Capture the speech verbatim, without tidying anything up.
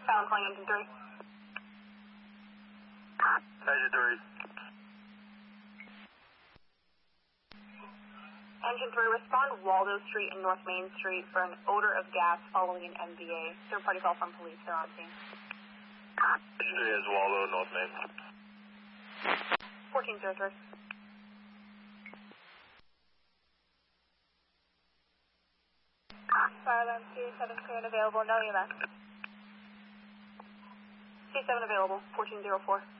Silent calling engine three. Engine three. Engine three, respond Waldo Street and North Main Street for an odor of gas following an M V A. Third party call from police, they're on scene. Engine three is Waldo, North Main. fourteen zero three. Silent, C seven clear and available, no E M S. C seven available, fourteen zero four.